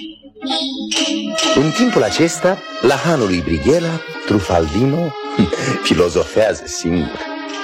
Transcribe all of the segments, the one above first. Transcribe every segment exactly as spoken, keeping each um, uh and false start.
În timpul acesta, la hanul lui Brighella, Trufaldino filozofează singur.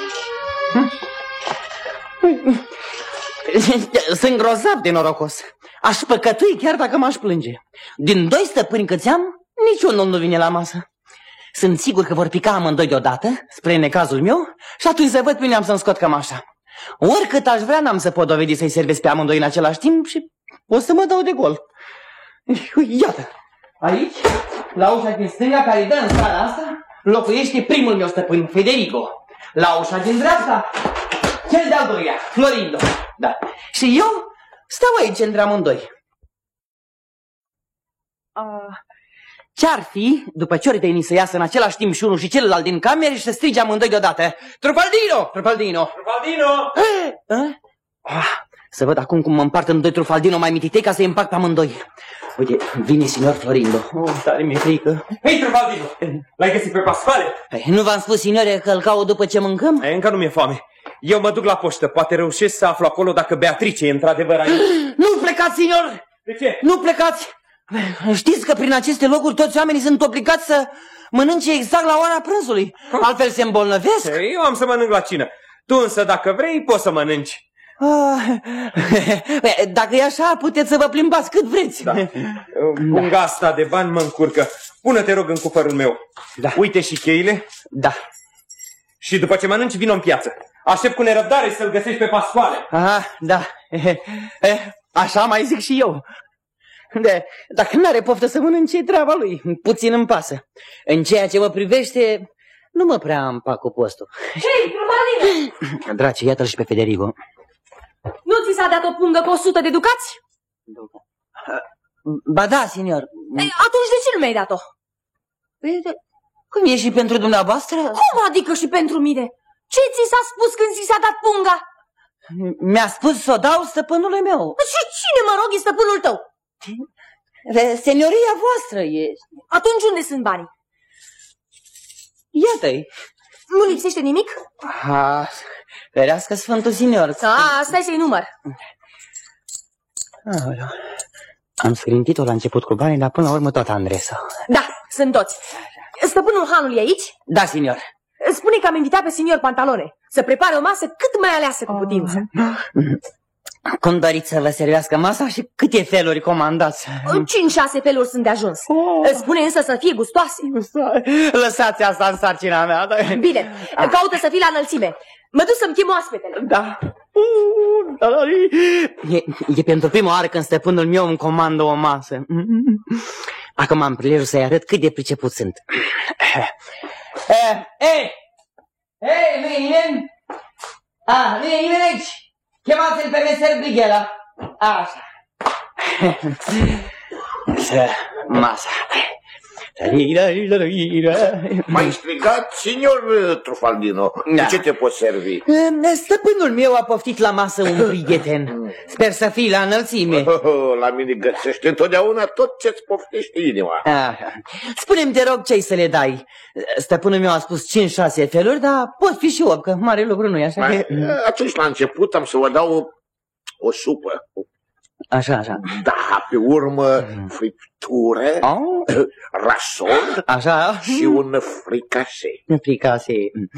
Sunt grozav de norocos. Aș păcătui chiar dacă m-aș plânge. Din doi stăpâni câți am, niciunul nu vine la masă. Sunt sigur că vor pica amândoi deodată, spre necazul meu, și atunci să văd pe mine am să-mi scot cămașa. Oricât aș vrea, n-am să pot dovedi să-i servesc pe amândoi în același timp și o să mă dau de gol. Iată, aici, la ușa din stânga care dă în strada asta, locuiește primul meu stăpân, Federico. La ușa din dreapta, cel de-al doilea, Florindo. Da. Și eu stau aici între amândoi. Uh, Ce-ar fi, după cioritei să iasă în același timp și unul și celălalt din camere și să strige amândoi deodată: Trufaldino! Trufaldino! Trufaldino! Uh? Uh, să văd acum cum mă împart în doi Trufaldino mai mititei ca să-i împac pe amândoi. Uite, vine signor Florindo. Oh, tare mi-e frică. Hei, Trufaldino! L-ai găsit pe Pasquale? Păi, nu v-am spus, signore, că îl caut după ce mâncăm? Ei, încă nu mi-e foame. Eu mă duc la poștă, poate reușesc să aflu acolo dacă Beatrice e într-adevăr aici. Nu plecați, signor! De ce? Nu plecați! Știți că prin aceste locuri toți oamenii sunt obligați să mănânce exact la ora prânzului. Altfel se îmbolnăvesc. Ei, eu am să mănânc la cină. Tu însă, dacă vrei, poți să mănânci. Ah, dacă e așa, puteți să vă plimbați cât vreți. Da. Punga asta de bani mă încurcă. Pune-te, rog, în cufărul meu. Da. Uite și cheile. Da. Și după ce mănânci, vino în piață. Aștept cu nerăbdare să-l găsești pe Pasquale. Aha, da. Așa mai zic și eu. De, dacă n-are poftă să mănânce, treaba lui. Puțin îmi pasă. În ceea ce mă privește, nu mă prea împac cu postul. Hei, Trufaldino! Drace, iată-l și pe Federico. Nu ți s-a dat o pungă cu o sută de ducați? Ba da, signor. Ei, atunci de ce nu mi-ai dat-o? Cum e și pentru dumneavoastră? Cum adică și pentru mine? Ce ți s-a spus când ți s-a dat punga? Mi-a spus să o dau stăpânului meu. Și cine, mă rog, e stăpânul tău? Senioria voastră e. Atunci unde sunt banii? Iată-i. Nu lipsește nimic? Ha, ferească Sfântul Signor. A, stai să-i număr. Aoleu. Am sfrintit-o la început cu banii, dar până la urmă tot Andresa. Da, sunt toți. Stăpânul hanului e aici? Da, signor. Spune că am invitat pe signor Pantalone să prepare o masă cât mai aleasă cu putință. Cum doriți să vă servească masa și câte feluri comandați? Cinci-șase feluri sunt de ajuns. Spune însă să fie gustoase. Lăsați asta în sarcina mea. Da? Bine, caută să fii la înălțime. Mă duc să-mi chem oaspetele. Da. E, e pentru prima oară când stăpânul meu îmi comandă o masă. Acum am prilejul să-i arăt cât de priceput sunt. Ei! Ei, nu e nimeni? Ah, nu e nimeni aici? Chemați-l pe meser Brighella. Așa. Masa. M-ai strigat, signor Trufaldino. Da. Ce te pot servi? Stăpânul meu a poftit la masă un prieten. Sper să fii la înălțime. Oh, la mine găsește întotdeauna tot ce-ți poftește inima. Spune-mi, te rog, ce-i să le dai? Stăpânul meu a spus cinci-șase feluri, dar pot fi și opt, că mare lucru nu e așa. Mai, atunci, la început, am să vă dau o, o supă. Așa, așa. Da, pe urmă, friptură, oh. rasol, așa. Și un fricase. Fricase.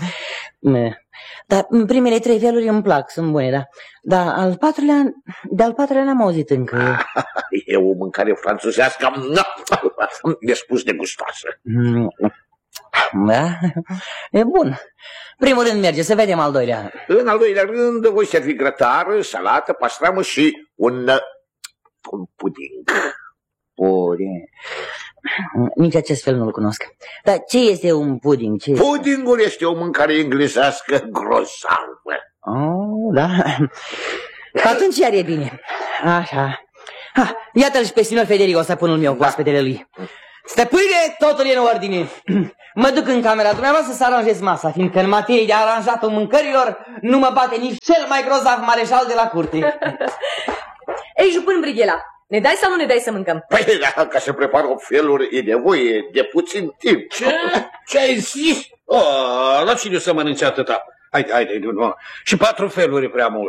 Dar primele trei feluri îmi plac, sunt bune, da. Dar al patrulea, de-al patrulea n-am auzit încă. E o mâncare franțuzească, de spus de gustoasă. Da, e bun. Primul rând merge, să vedem al doilea. În al doilea rând voi servi grătar, salată, pastramă și un, un puding. Puding. Nici acest fel nu-l cunosc. Dar ce este un puding? Ce Pudingul este o mâncare englezească grozavă. Oh, da. Atunci iar e bine. Așa. Ha, iată-l și pe signor Federico, stăpânul meu, cu oaspetele lui. Stăpâne, totul e în ordine. Mă duc în camera dumneavoastră să aranjez masa, fiindcă în materie de aranjatul mâncărilor nu mă bate nici cel mai grozav mareșal de la curte. Ei, jupân Brighella, ne dai sau nu ne dai să mâncăm? Păi, da, ca să prepar o feluri e nevoie de puțin timp. Ce? Ce ai zis? Oh, la cine să mănânce atâta? Haide, haide, nu. Și patru feluri e prea mult.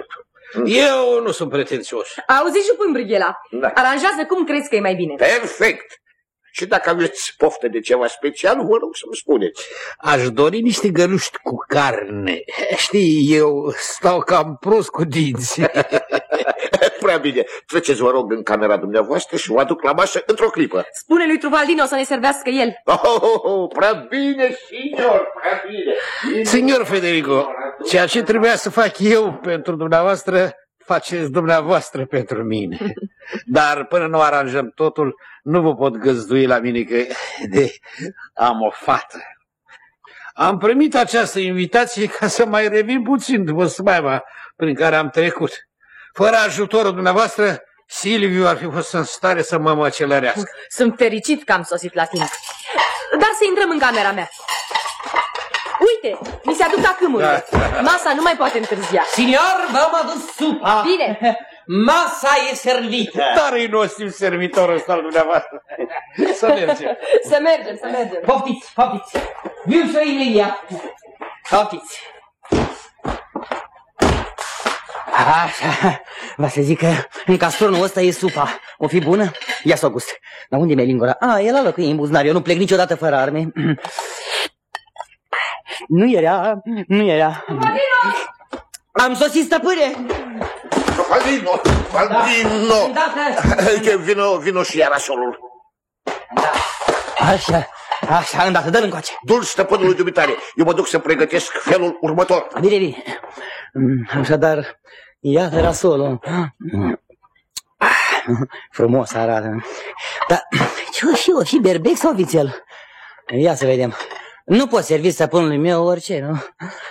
Eu nu sunt pretențios. Auzi, jupân Brighela, Da. aranjează cum crezi că e mai bine. Perfect. Și dacă aveți poftă de ceva special, vă rog să-mi spuneți. Aș dori niște găluști cu carne. Știi, eu stau cam prost cu dinții. Prea bine. Treceți, vă rog, în camera dumneavoastră și vă aduc la masă într-o clipă. Spune lui Trufaldino să ne servească el. Oh, oh, oh, prea bine, signor, prea bine. bine. Signor Federico, ceea ce trebuia să fac eu pentru dumneavoastră, faceți dumneavoastră pentru mine. Dar până nu aranjăm totul, nu vă pot găzdui la mine că de, am o fată. Am primit această invitație ca să mai revin puțin după spaima prin care am trecut. Fără ajutorul dumneavoastră, Silviu ar fi fost în stare să mă măcelărească. Sunt fericit că am sosit la timp. Dar să intrăm în camera mea. Uite, mi se aduc acâmurile. Masa nu mai poate întârzia. Signor, v-am adus supa. Bine. Masa e servită. Dar-i nostim servitorul ăsta al dumneavoastră. Să mergem. Să mergem, să mergem. Poftiți, poftiți. Viu și imediat. Poftiți. Așa, va să zic că în castronul ăsta e supa. O fi bună? Ia s-o gust. Dar unde mi-e lingura? A, e la loc, e în buzunar. Eu nu plec niciodată fără arme. Nu era, nu era. Am sosit, stăpâne. Trufaldino, Trufaldino. Da, da. Vino, vino și iarasolul. Da. Așa, așa, îndată, dă-l încoace. Dul stăpânului dumitare. Eu mă duc să pregătesc felul următor. Bine, bine. Așadar, iată rasolul. Frumos arată. Dar ce-o fi, o fi berbec sau vițel? Ia să vedem. Nu pot servi stăpânului meu orice, nu?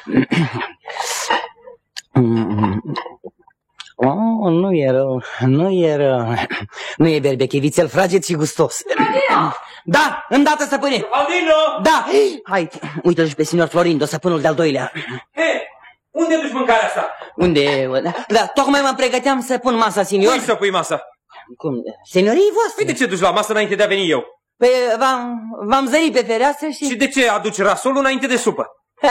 Oh, nu e rău, nu e rău. Nu e berbec, e vițel fraged și gustos. Da, îndată, stăpâne. Aldino! Da, hai, uite-l și pe signor Florindo, stăpânul de-al doilea. He, unde duci mâncarea asta? Unde? Da, tocmai mă pregăteam să pun masa, signor. Pui să pui masa. Cum? Seniorii voastre? Păi de ce duci la masă înainte de a veni eu? Păi v-am, v-am zărit pe fereastră și... Și de ce aduci rasolul înainte de supă?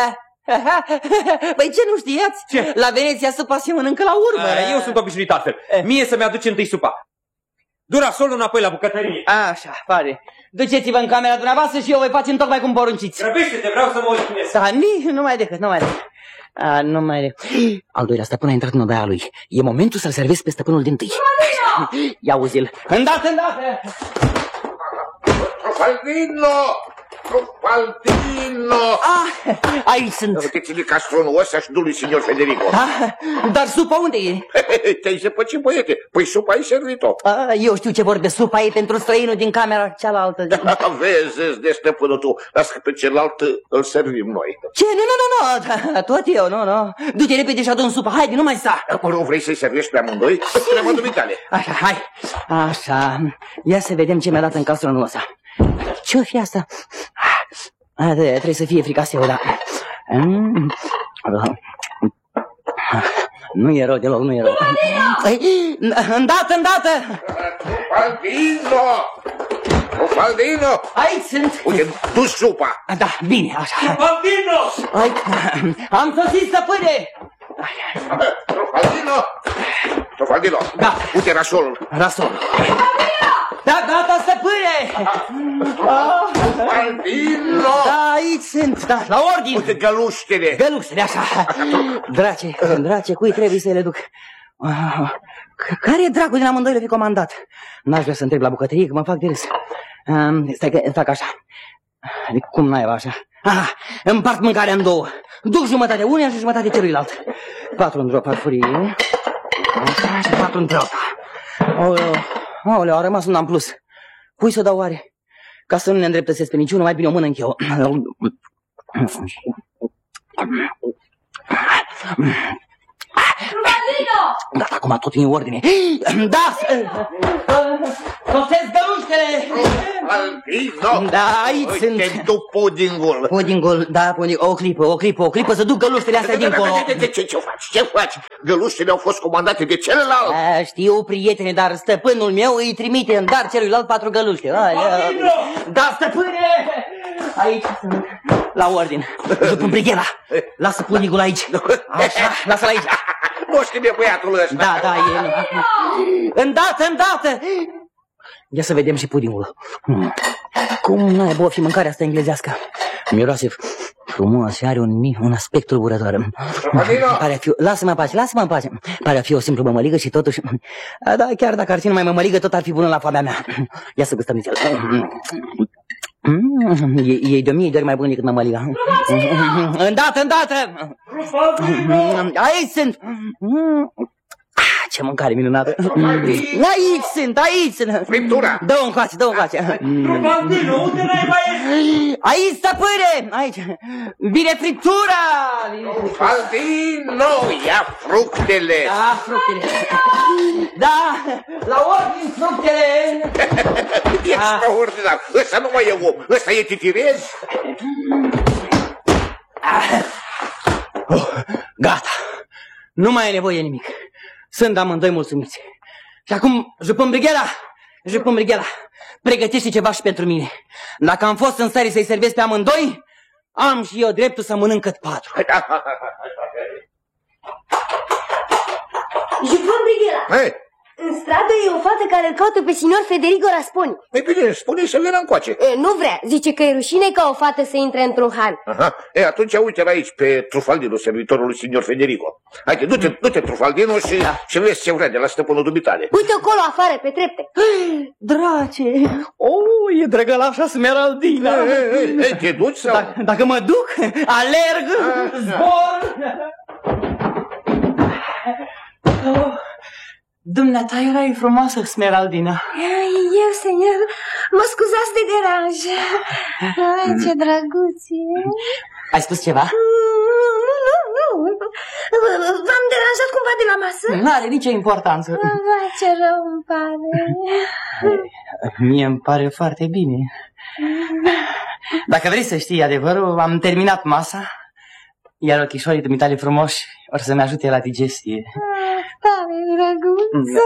Păi ce, nu știați? Ce? La Veneția supa se mănâncă la urmă. A, eu sunt obișnuit altfel. Mie să-mi aduci întâi supa. Du rasolul înapoi la bucătărie. Așa, pare. Duceți-vă în camera dumneavoastră și eu voi face tocmai cum porunciți. Grăbește-te, vreau să mă odihnesc. Da, nici, nu mai decât, nu mai decât. A, nu mai decât. Al doilea stăpân a intrat în odaia lui. E momentul să-l servesc pe stăpânul din tâi. Ia uzi-l. Îndată, îndată! Trufaldino! Trufaldino! Ah, aici sunt. Uite-ți-mi castronul ăsta și du lui signor Federico. Ah, dar supa unde e? Te-ai zăpăcit, băiete. Păi supa ai servit-o. Ah, eu știu ce vorbe. Supa e pentru străinul din camera cealaltă. Vezi, de stăpânul tu. Lasă că pe celălalt îl servim noi. Ce? Nu, nu, nu, nu. Tot eu, nu, nu. Du-te repede și adu-mi supa. Haide, nu mai sta. Acum nu vrei să-i servești pe amândoi? Treaba dumitale. Așa, hai. Așa. Ia să vedem ce mi-a dat în castronul ăsta. Ce-o fi asta? A, trebuie să fie fricaseu, da. Nu e rău deloc, nu e rău. Îndată, îndată! Trufaldino! Trufaldino! Aici sunt. Uite, du supa. Da, bine, așa. Aldino! Ai, am sosit, stăpâne! Trufaldino! Trufaldino! Da. Uite rasolul. Rasolul. Da, gata, stăpâne! Trufaldino! Da, aici sunt, da, la ordine. Uite găluștele. Găluștele, așa. Drace, drace, cui trebuie să le duc? Ah, care dracu din amândoi le fi comandat? N-aș vrea să întreb la bucătărie, că mă fac de râs. Um, stai că fac așa. Cum naiba așa? Ah, împart mâncarea în două. Duc jumătate uneia și jumătate celuilalt. Patru într-o farfurie. Așa, și patru într-alta. Aoleu, aoleu, a rămas un în plus. Cui să dau oare? Ca să nu ne îndreptățesc pe niciunul, mai bine o mănânc eu. Da, acum tot e în ordine. Da! Sosesc găluștele! Trufaldino! Da, aici sunt. Uite, du pudingul. Pudingul, da, puding, o clipă, o clipă, o clipă, să duc găluștele astea dincolo. Ce, ce faci? Ce faci? Găluștele au fost comandate de celălalt. A, știu, prietene, dar stăpânul meu îi trimite în dar celuilalt patru găluște. Da, stăpâne! Aici sunt, la ordine. Jupân Brighela, lasă pudingul aici. Așa, lasă-l aici. Nu știu băiatul ăsta. Da, da, e... Îndată, îndată! Ia să vedem și pudingul. Cum n-ai o fi mâncarea asta englezească? Miroase frumos și are un, un aspect tulburător. Pare a fi... Lasă-mă în pace, lasă-mă în pace. Pare a fi o simplu mămăligă și totuși... Da, chiar dacă ar fi numai mămăligă, tot ar fi bună la foamea mea. Ia să gustăm nițel. Mm, e, e de o mie de ori mai bun decât mămăliga. Îndată, îndată! Aici sunt! Ce mâncare minunată! Aici sunt, aici sunt! Friptura! Dă-o încoace, dă-o încoace! Aici, stăpâne! Aici! Vine friptura! Trufaldino, ia fructele! Da, fructele! Da, la ordine fructele! Extraordinar! Ăsta nu mai e om, ăsta e titirez! Oh, gata! Nu mai e nevoie nimic. Sunt amândoi mulțumiți. Și acum, jupân Brighela, jupân Brighela, pregătește ceva și pentru mine. Dacă am fost în stare să-i servesc pe amândoi, am și eu dreptul să mănânc cât patru. Jupân Brighela, Hey. în stradă e o fată care îl caută pe signor Federico Rasponi. Ei bine, spune să vină încoace. E, nu vrea, zice că e rușine ca o fată să intre într-un han. Aha. E, atunci uite-l aici pe Trufaldino, servitorul lui signor Federico. Haide, du-te, du-te Trufaldino și, da. și vezi ce vrea de la stăpânul dumitale. Uite acolo afară, pe trepte. Drace, oh, e drăgălașa Smeraldina. Ei, ei, ei, te duci sau? Dacă, dacă mă duc, alerg, zbor. Oh. Dumneata erai frumoasă, Smeraldina. Eu, senior, mă scuzați de deranj. Ai, ce drăguție. Ai spus ceva? Nu, nu, nu. V-am deranjat cumva de la masă? Nu are nicio importanță. Vai, ce rău îmi pare. Mie îmi pare foarte bine. Dacă vrei să știi adevărul, am terminat masa, iar ochișorii dumitale frumoși or să ne ajute la digestie. Tare drăguță.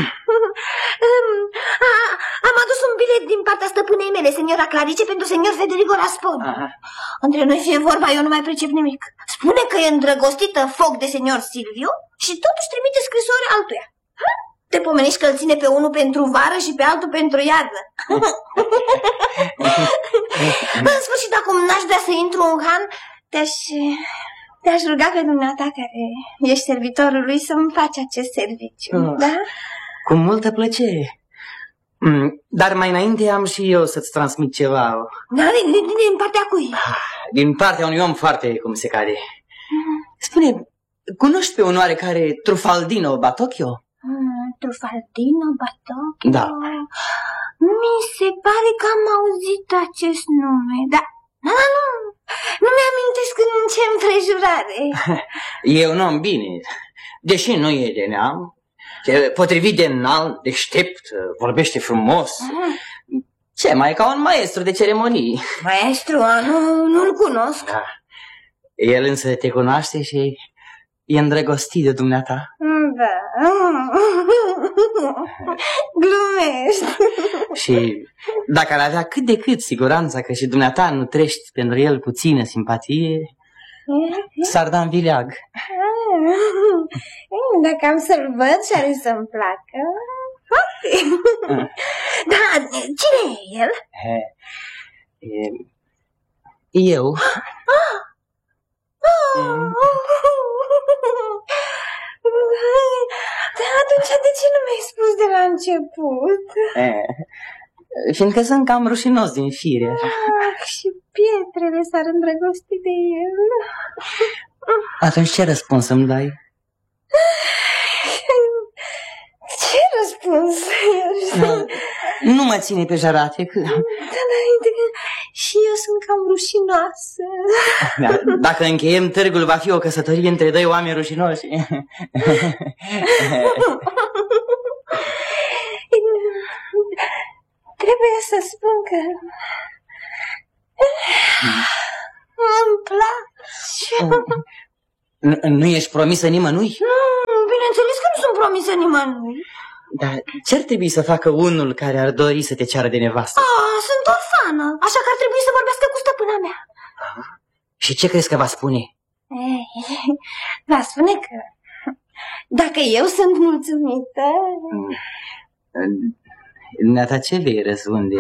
Am adus un bilet din partea stăpânei mele, seniora Clarice, pentru senior Federico Rasponi. Între noi fie vorba, eu nu mai pricep nimic. Spune că e îndrăgostită foc de senior Silviu și totuși trimite scrisori altuia. Te pomenești că îl ține pe unul pentru vară și pe altul pentru iarnă. În sfârșit, acum n-aș vrea să intru în han, te-aș... Te-aș ruga pe dumneata, care ești servitorul lui, să-mi faci acest serviciu, oh, da? Cu multă plăcere. Dar mai înainte am și eu să-ți transmit ceva. Da, din, din, din partea cui? Din partea unui om foarte cum se cade. Spune, cunoști pe un oarecare Trufaldino Batocchio? Mm, Trufaldino Batocchio? Da. Mi se pare că am auzit acest nume, dar... Da, nu, nu mi-amintesc în ce împrejurare. E un om bine, deși nu e de neam, potrivit de înalt, deștept, vorbește frumos. Ce, mai e ca un maestru de ceremonii. Maestru? Nu, nu-l cunosc. Da. El însă te cunoaște și e îndrăgostit de dumneata. Da. Glumești. Și dacă ar avea cât de cât siguranța că și dumneata nutrești pentru el puțină simpatie, s-ar da în vileag. Dacă am să-l văd și are să-mi placă. Da, cine e el? E... Eu. Dar atunci de ce nu mi-ai spus de la început? E, fiindcă sunt cam rușinos din fire. Ah, și pietrele s-ar îndrăgosti de el. Atunci ce răspuns îmi dai? Ce răspuns? Nu mă ține pe jarate. Că... Și eu sunt cam rușinoasă. Da, dacă încheiem târgul, va fi o căsătorie între doi oameni rușinoși. Trebuie să spun că îmi place. Nu, nu ești promisă nimănui? Nu, bineînțeles că nu sunt promisă nimănui. Dar ce ar trebui să facă unul care ar dori să te ceară de nevastă? Ah, sunt orfană, așa că ar trebui să vorbească cu stăpâna mea. Și ce crezi că va spune? Ei, va spune că dacă eu sunt mulțumită... Dumneata, ce vei răspunde?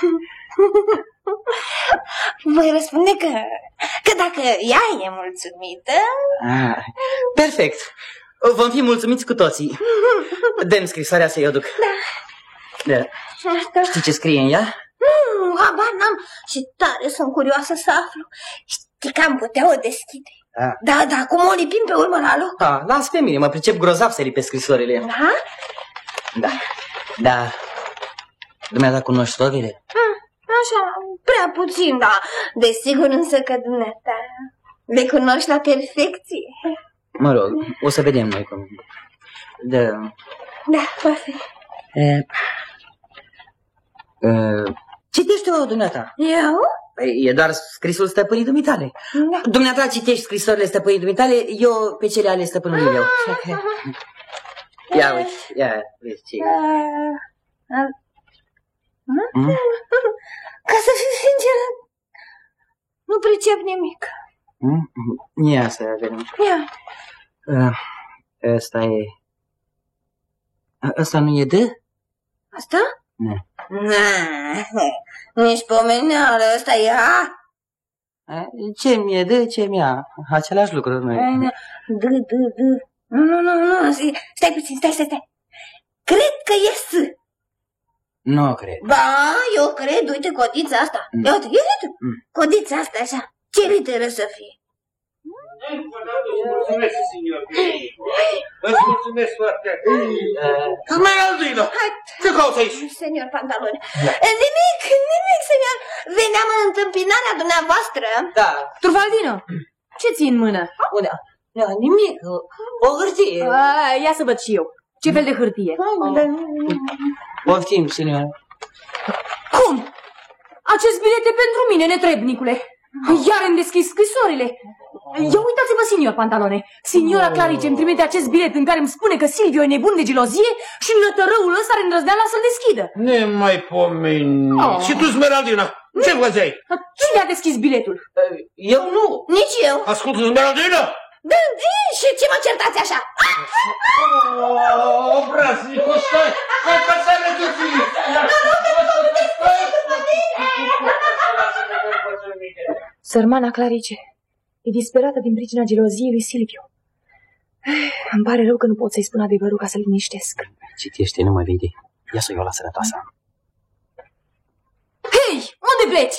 Voi răspunde că, că dacă ea e mulțumită... Ah, perfect. Vom fi mulțumiți cu toții. Dă-mi scrisoarea să-i o duc. Da. Da. Știi ce scrie în ea? Nu, habar n-am și tare sunt curioasă să aflu. Știi că am putea o deschide. Da. Da, da, cum o lipim pe urmă la loc. Da, las pe mine, mă pricep grozav să lipesc scrisorile. Da? Da, da. Dumneata cunoști sovile? Așa, prea puțin, da. Desigur însă că dumneata le cunoști la perfecție. Mă rog, o să vedem noi cum... Da. Da, va fi. E... E... Citește-o, dumneata. Eu? E doar scrisul stăpânii dumitale. Da. Dumneata citești scrisorile stăpânii dumitale, eu pe cele ale stăpânului meu. Ia uite, ia, vezi ce Uh, mm? Ca să fiu sinceră, nu pricep nimic. Mm? Ia să vedem. Ia. Uh, Ăsta e... Ăsta nu e D? Asta? Nu. Na, nici pomeneală, ăsta e A. Ce mi-e D, ce mi-a? Același lucru, nu e? D, D, D. Nu, nu, nu, nu, stai puțin, stai, stai, stai. Cred că e S. Nu cred. Ba, eu cred, uite codița asta. Mm. Ia uite, ia uite, Mm. codița asta așa. Ce literă să fie? Mulțumesc, signor. Îți mulțumesc foarte mult. Smeraldino, ce cauți aici? Senior Pantalone. Nimic, nimic, senior. Veneam în întâmpinarea dumneavoastră. Da. Trufaldino, ce ții în mână? Unde? Nu, nimic, o hârtie. A, ia să văd și eu. Ce fel de hârtie? Poftim, senior. Cum? Acest bilet e pentru mine, netrebnicule. Iar îmi deschis scrisorile. Ia uitați-vă, signor Pantalone. Signora Clarice îmi trimite acest bilet în care îmi spune că Silvio e nebun de gelozie și nătărăul ăsta are îndrăzneala să-l deschidă. Nemai pomeni. Oh. Și tu, Smeraldina, ce făceai? Cine a deschis biletul? Eu nu. Nici eu. Ascultă, Smeraldina! Da, și ce mă certați așa? Oh, brazico, stai! Stai, stai, stai, Sărmana Clarice e disperată din pricina geloziei lui Silvio. Îmi pare rău că nu pot să-i spun adevărul ca să-l liniștesc. Citește, nu mă vede. Ia să o iau la sănătoasa. Hei, unde pleci?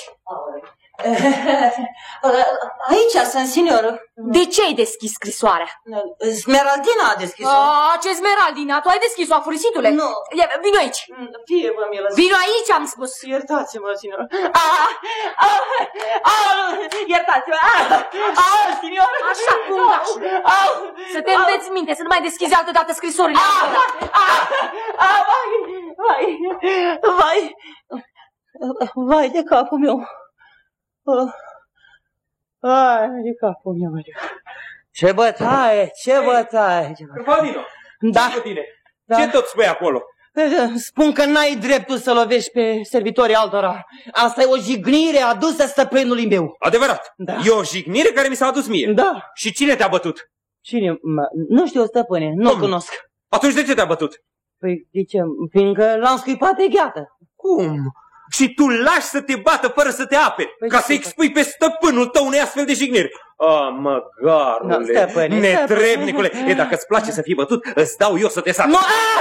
Aici sunt, senior. De ce ai deschis scrisoarea? Smeraldina a deschis-o. A, ce Smeraldina, tu ai deschis-o, afurisitule? Nu. Ia, vino aici. Fie, vă milă. Vino aici, am spus. Iertați-mă, senior. Ah, ah, ah, iertați-mă. Ah, ah, senior. Așa, cum dași. Ah, Să te înveți minte, să nu mai deschizi altă dată scrisorile. ah, ah, ah, vai, vai, vai, vai de capul meu. Oh. Ai, de capul meu. Ce bătaie, ce bătaie. Trufaldino, Da. ce cu tine? Da. Ce tot spui acolo? Spun că n-ai dreptul să lovești pe servitorii altora. Asta e o jignire adusă stăpânului meu. Adevărat. Da. E o jignire care mi s-a adus mie. Da. Și cine te-a bătut? Cine? Mă, nu știu, stăpâne, nu o cunosc. Atunci de ce te-a bătut? Păi, de ce? Fiindcă l-am scuipat de gheată. Cum? Și tu lași să te bată fără să te aperi, Păi ca ce să expui pe stăpânul tău unei astfel de jigniri. A, măgarule, Da, stăpâne, netrebnicule. stăpâne. E, dacă îți place să fii bătut, îți dau eu să te sac. Nu!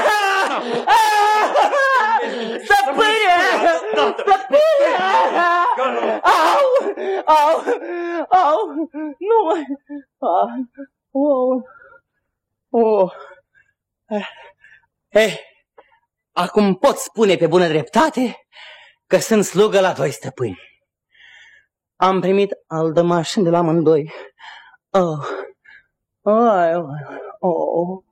Stăpâne! Stăpâne! Au! Au! Au! Nu mai... Au! Oh! Eh, acum pot spune pe bună dreptate că sunt slugă la doi stăpâni. Am primit aldămașini de la amândoi. Oh! Oh! Oh!